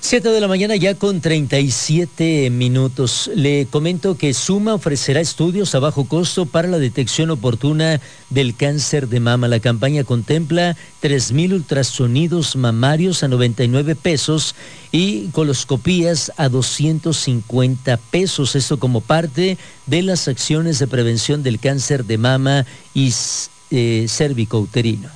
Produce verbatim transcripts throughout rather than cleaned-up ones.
Siete de la mañana ya con treinta y siete minutos. Le comento que Suma ofrecerá estudios a bajo costo para la detección oportuna del cáncer de mama. La campaña contempla tres mil ultrasonidos mamarios a noventa y nueve pesos y coloscopías a doscientos cincuenta pesos. Esto como parte de las acciones de prevención del cáncer de mama y eh, cervicouterino.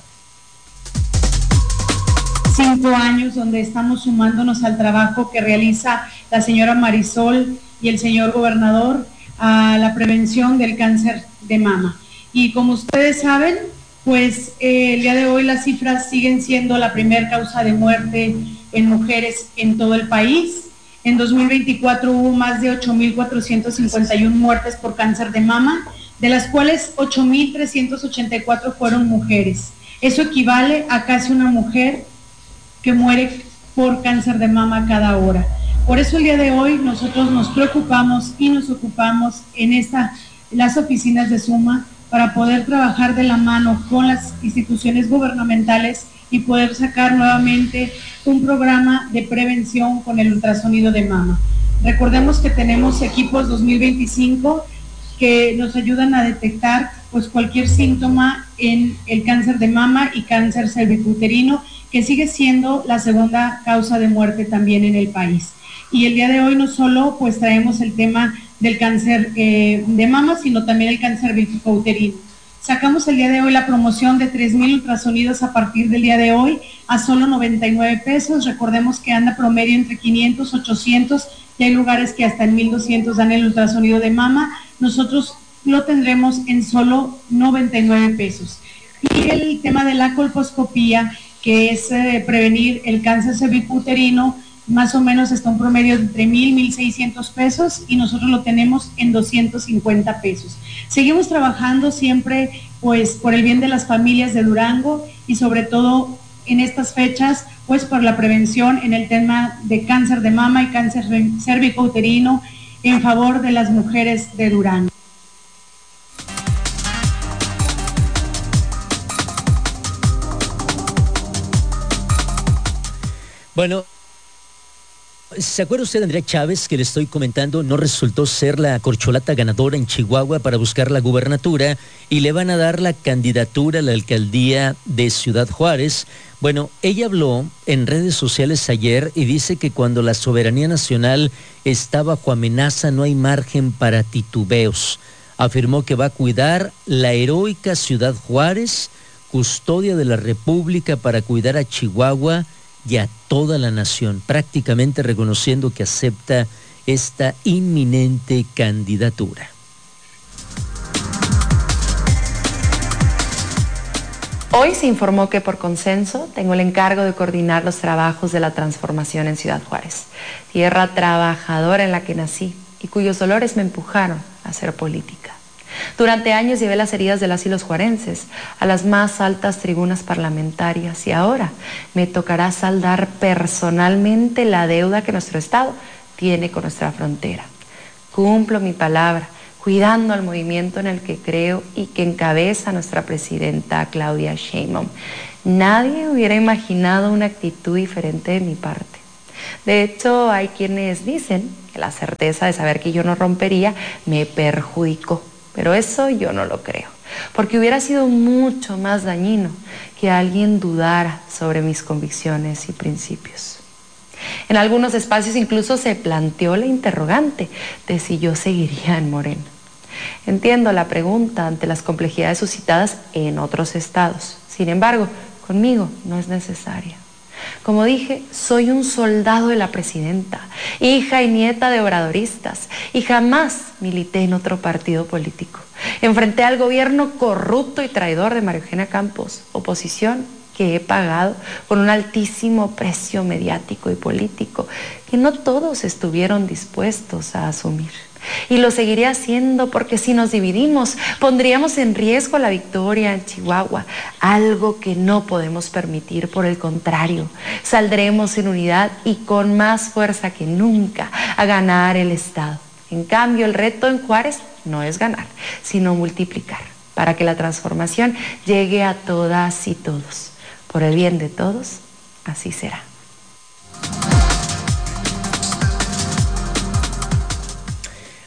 Cinco años donde estamos sumándonos al trabajo que realiza la señora Marisol y el señor gobernador a la prevención del cáncer de mama. Y como ustedes saben, pues eh, el día de hoy las cifras siguen siendo la primera causa de muerte en mujeres en todo el país. En dos mil veinticuatro hubo más de ocho mil cuatrocientas cincuenta y una muertes por cáncer de mama, de las cuales ocho mil trescientas ochenta y cuatro fueron mujeres. Eso equivale a casi una mujer que muere por cáncer de mama cada hora. Por eso el día de hoy nosotros nos preocupamos y nos ocupamos en esta, las oficinas de Suma para poder trabajar de la mano con las instituciones gubernamentales y poder sacar nuevamente un programa de prevención con el ultrasonido de mama. Recordemos que tenemos equipos dos mil veinticinco que nos ayudan a detectar pues cualquier síntoma en el cáncer de mama y cáncer cervicouterino, que sigue siendo la segunda causa de muerte también en el país. Y el día de hoy no solo pues traemos el tema del cáncer eh, de mama, sino también el cáncer cervicouterino. Sacamos el día de hoy la promoción de tres mil ultrasonidos a partir del día de hoy a solo noventa y nueve pesos. Recordemos que anda promedio entre quinientos, ochocientos y hay lugares que hasta en mil doscientos dan el ultrasonido de mama. Nosotros lo tendremos en solo noventa y nueve pesos. Y el tema de la colposcopía, que es eh, prevenir el cáncer cervicouterino, más o menos está un promedio de entre mil, mil seiscientos pesos y nosotros lo tenemos en doscientos cincuenta pesos. Seguimos trabajando siempre pues por el bien de las familias de Durango y sobre todo en estas fechas pues por la prevención en el tema de cáncer de mama y cáncer cervicouterino en favor de las mujeres de Durango. Bueno, ¿se acuerda usted de Andrea Chávez, que le estoy comentando? No resultó ser la corcholata ganadora en Chihuahua para buscar la gubernatura y le van a dar la candidatura a la alcaldía de Ciudad Juárez. Bueno, ella habló en redes sociales ayer y dice que cuando la soberanía nacional está bajo amenaza no hay margen para titubeos. Afirmó que va a cuidar la heroica Ciudad Juárez, custodia de la República, para cuidar a Chihuahua y a toda la nación, prácticamente reconociendo que acepta esta inminente candidatura. Hoy se informó que por consenso tengo el encargo de coordinar los trabajos de la transformación en Ciudad Juárez, tierra trabajadora en la que nací y cuyos dolores me empujaron a hacer política. Durante años llevé las heridas de las y los juarenses a las más altas tribunas parlamentarias y ahora me tocará saldar personalmente la deuda que nuestro Estado tiene con nuestra frontera. Cumplo mi palabra, cuidando al movimiento en el que creo y que encabeza nuestra presidenta Claudia Sheinbaum. Nadie hubiera imaginado una actitud diferente de mi parte. De hecho, hay quienes dicen que la certeza de saber que yo no rompería me perjudicó. Pero eso yo no lo creo, porque hubiera sido mucho más dañino que alguien dudara sobre mis convicciones y principios. En algunos espacios incluso se planteó la interrogante de si yo seguiría en Morena. Entiendo la pregunta ante las complejidades suscitadas en otros estados. Sin embargo, conmigo no es necesaria. Como dije, soy un soldado de la presidenta, hija y nieta de obradoristas, y jamás milité en otro partido político. Enfrenté al gobierno corrupto y traidor de María Eugenia Campos, oposición que he pagado con un altísimo precio mediático y político que no todos estuvieron dispuestos a asumir. Y lo seguiré haciendo porque si nos dividimos pondríamos en riesgo la victoria en Chihuahua, algo que no podemos permitir. Por el contrario, saldremos en unidad y con más fuerza que nunca a ganar el Estado. En cambio, el reto en Juárez no es ganar, sino multiplicar, para que la transformación llegue a todas y todos. Por el bien de todos, así será.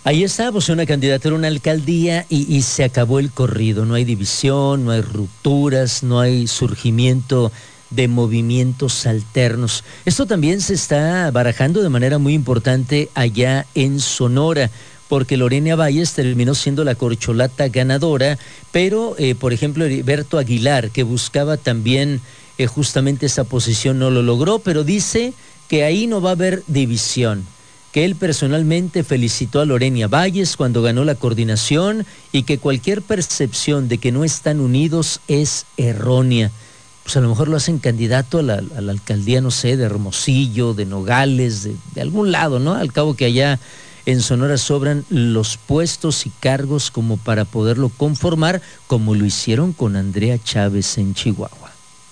Ahí está, pues una candidatura a una alcaldía y, y se acabó el corrido. No hay división, no hay rupturas, no hay surgimiento de movimientos alternos. Esto también se está barajando de manera muy importante allá en Sonora, porque Lorena Valles terminó siendo la corcholata ganadora, pero, eh, por ejemplo, Heriberto Aguilar, que buscaba también eh, justamente esa posición, no lo logró, pero dice que ahí no va a haber división, que él personalmente felicitó a Lorena Valles cuando ganó la coordinación y que cualquier percepción de que no están unidos es errónea. Pues a lo mejor lo hacen candidato a la, a la alcaldía, no sé, de Hermosillo, de Nogales, de, de algún lado, ¿no? Al cabo que allá en Sonora sobran los puestos y cargos como para poderlo conformar, como lo hicieron con Andrea Chávez en Chihuahua.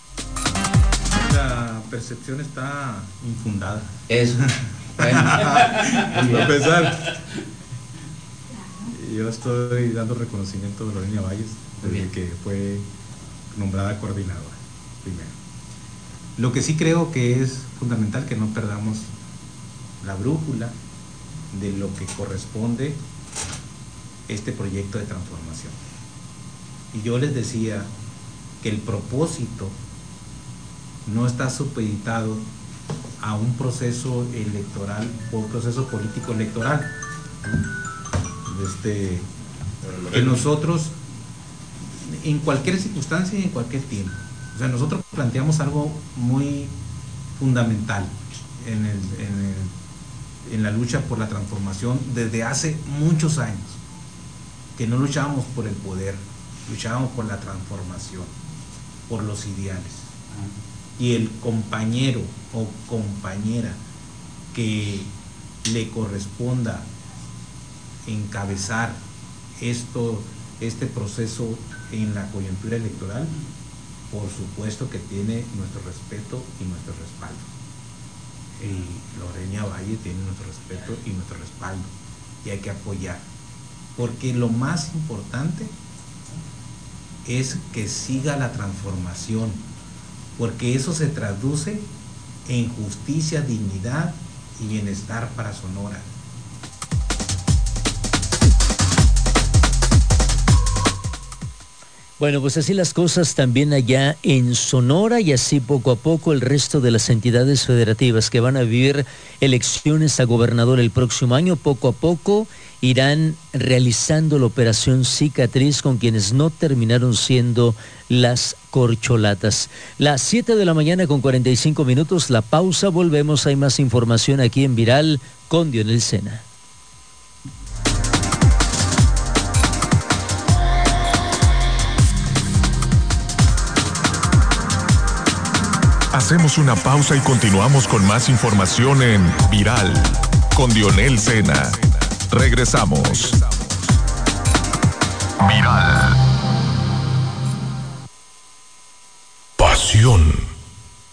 La percepción está infundada. Eso. Bueno. Para empezar, yo estoy dando reconocimiento a Lorena Valles desde que fue nombrada coordinadora, primero. Lo que sí creo que es fundamental que no perdamos la brújula de lo que corresponde este proyecto de transformación. Y yo les decía que el propósito no está supeditado a un proceso electoral o un proceso político electoral. Este, que nosotros, en cualquier circunstancia y en cualquier tiempo, o sea, nosotros planteamos algo muy fundamental en, el, en, el, en la lucha por la transformación desde hace muchos años, que no luchábamos por el poder, luchábamos por la transformación, por los ideales. Y el compañero o compañera que le corresponda encabezar esto, este proceso en la coyuntura electoral, por supuesto que tiene nuestro respeto y nuestro respaldo. Y Lorena Valle tiene nuestro respeto y nuestro respaldo, y hay que apoyar, porque lo más importante es que siga la transformación, porque eso se traduce en justicia, dignidad y bienestar para Sonora. Bueno, pues así las cosas también allá en Sonora, y así poco a poco el resto de las entidades federativas que van a vivir elecciones a gobernador el próximo año, poco a poco irán realizando la operación cicatriz con quienes no terminaron siendo las corcholatas. Las siete de la mañana con cuarenta y cinco minutos, la pausa, volvemos, hay más información aquí en Viral con Dionel Sena. Hacemos una pausa y continuamos con más información en Viral con Dionel Sena. Regresamos.